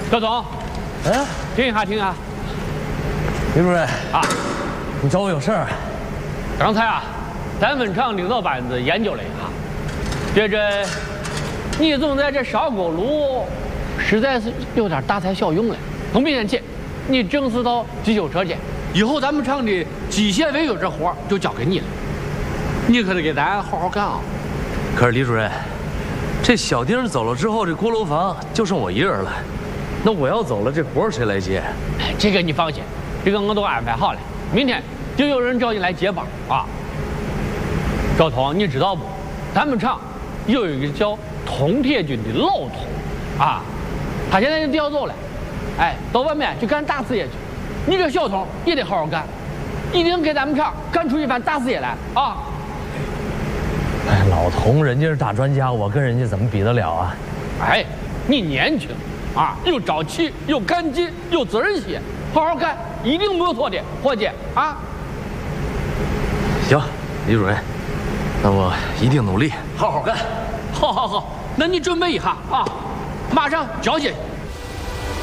赵总，停一下，停一下。 李主任啊， 你找我有事儿？ 刚才啊，咱们厂领导班子研究了一下，这你总在这烧锅炉，实在是有点大材小用了。从明天起，你正式到机修车间，以后咱们厂的机械维修这活就交给你了，你可得给咱好好干啊。 可是李主任，这小丁走了之后，这锅炉房就剩我一人了。那我要走了，这活谁来接？ 哎，这个你放心，这个我都安排好了，明天就有人找你来接班啊。赵彤，你知道不？咱们厂有一个叫佟铁军的老佟啊，他现在就调走了，哎，到外面去干大事业去。你这小佟也得好好干，一定给咱们厂干出一番大事业来啊！ 哎，老佟人家是大专家，我跟人家怎么比得了啊？ 哎，你年轻啊，又朝气，又干劲，又责任心，好好干，一定没有错的，伙计啊！ 行，李主任，那我一定努力，好好干。 好，那你准备一下啊，马上交接去。